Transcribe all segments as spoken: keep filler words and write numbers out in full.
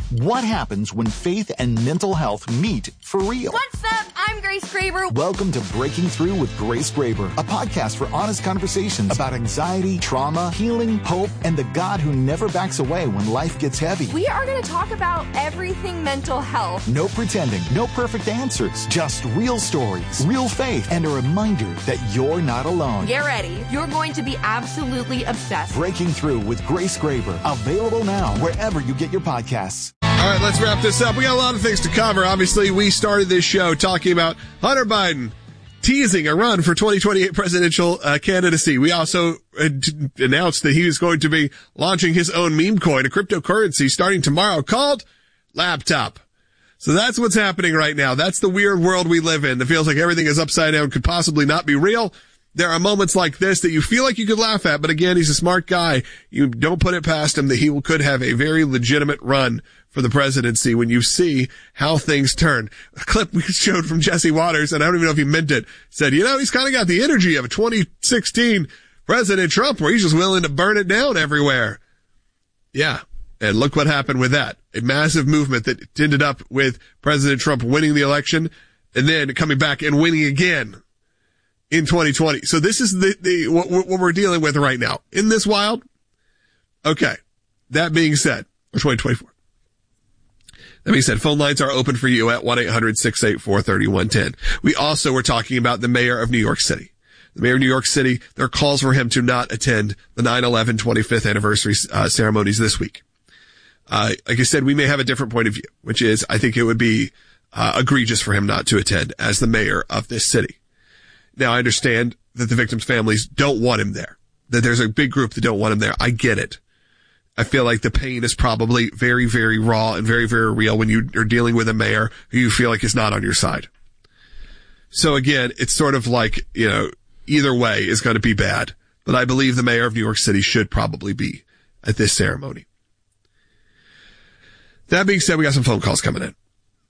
What happens when faith and mental health meet for real? What's up? I'm Grace Graber. Welcome to Breaking Through with Grace Graber, a podcast for honest conversations about anxiety, trauma, healing, hope, and the God who never backs away when life gets heavy. We are going to talk about everything mental health. No pretending, no perfect answers, just real stories, real faith, and a reminder that you're not alone. Get ready. You're going to be absolutely obsessed. Breaking Through with Grace Graber, available now wherever you get your podcasts. All right, let's wrap this up. We got a lot of things to cover. Obviously, we started this show talking about Hunter Biden teasing a run for twenty twenty-eight presidential uh, candidacy. We also uh, d- announced that he was going to be launching his own meme coin, a cryptocurrency, starting tomorrow called Laptop. So that's what's happening right now. That's the weird world we live in that feels like everything is upside down, could possibly not be real. There are moments like this that you feel like you could laugh at, but again, he's a smart guy. You don't put it past him that he could have a very legitimate run for the presidency when you see how things turn. A clip we showed from Jesse Waters, and I don't even know if he meant it, said, you know, he's kind of got the energy of a twenty sixteen President Trump where he's just willing to burn it down everywhere. Yeah. And look what happened with that. A massive movement that ended up with President Trump winning the election and then coming back and winning again in twenty twenty. So this is the, the what, what we're dealing with right now. Isn't this wild? Okay. That being said, or twenty twenty-four. That being said, phone lines are open for you at one eight hundred six eight four three one one zero. We also were talking about the mayor of New York City. The mayor of New York City, there are calls for him to not attend the nine eleven twenty-fifth anniversary uh, ceremonies this week. Uh, like I said, we may have a different point of view, which is I think it would be uh, egregious for him not to attend as the mayor of this city. Now, I understand that the victims' families don't want him there, that there's a big group that don't want him there. I get it. I feel like the pain is probably very, very raw and very, very real when you are dealing with a mayor who you feel like is not on your side. So again, it's sort of like, you know, either way is going to be bad. But I believe the mayor of New York City should probably be at this ceremony. That being said, we got some phone calls coming in.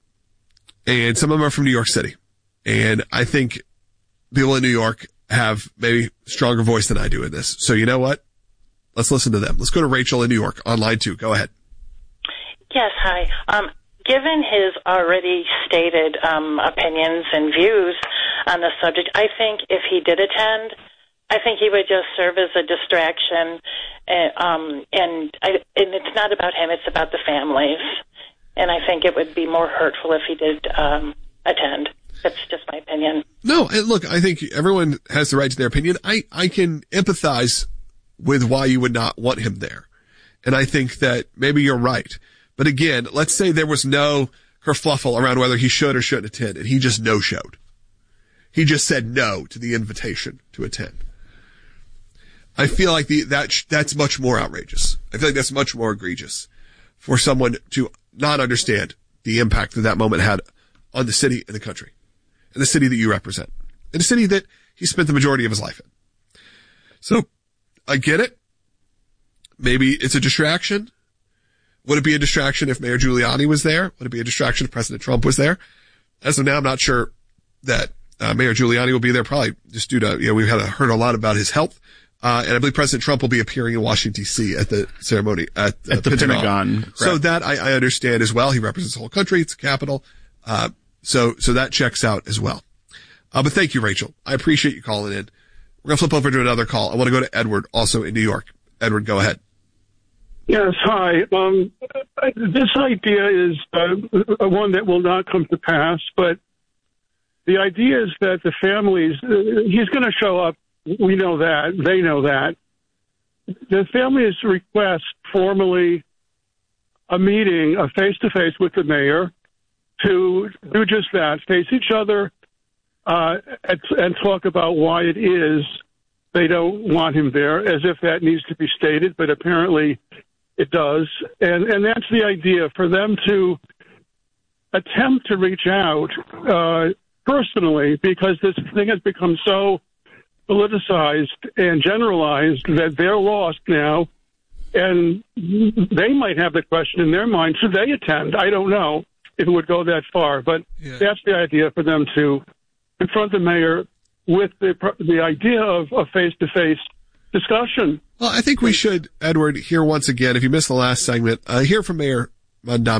And some of them are from New York City. And I think people in New York have maybe a stronger voice than I do in this. So you know what? Let's listen to them. Let's go to Rachel in New York on line two. Go ahead. Yes, hi. Um, given his already stated um, opinions and views on the subject, I think if he did attend, I think he would just serve as a distraction. And, um, and, I, and it's not about him, it's about the families. And I think it would be more hurtful if he did um, attend. That's just my opinion. No, and look, I think everyone has the right to their opinion. I, I can empathize with why you would not want him there. And I think that maybe you're right. But again, let's say there was no kerfluffle around whether he should or shouldn't attend, and he just no-showed. He just said no to the invitation to attend. I feel like the, that, that's much more outrageous. I feel like that's much more egregious for someone to not understand the impact that that moment had on the city and the country, and the city that you represent, and the city that he spent the majority of his life in. So, I get it. Maybe it's a distraction. Would it be a distraction if Mayor Giuliani was there? Would it be a distraction if President Trump was there? As of now, I'm not sure that uh, Mayor Giuliani will be there, probably just due to, you know, we've had a, heard a lot about his health. Uh, and I believe President Trump will be appearing in Washington, D C at the ceremony at, uh, at the Pentagon. Pentagon. So that I, I understand as well. He represents the whole country. It's the capital. Uh, so, so that checks out as well. Uh, but thank you, Rachel. I appreciate you calling in. We're going to flip over to another call. I want to go to Edward, also in New York. Edward, go ahead. Yes, hi. Um, this idea is uh, one that will not come to pass, but the idea is that the families, uh, he's going to show up. We know that. They know that. The families request formally a meeting, a face-to-face with the mayor to do just that, face each other, Uh, and, and talk about why it is they don't want him there, as if that needs to be stated, but apparently it does. And, and that's the idea, for them to attempt to reach out uh, personally, because this thing has become so politicized and generalized that they're lost now, and they might have the question in their mind, should they attend? I don't know if it would go that far, but yeah. That's the idea, for them to confront the mayor with the the idea of a face-to-face discussion. Well, I think we should, Edward, hear once again, if you missed the last segment, uh, hear from Mayor Mondale.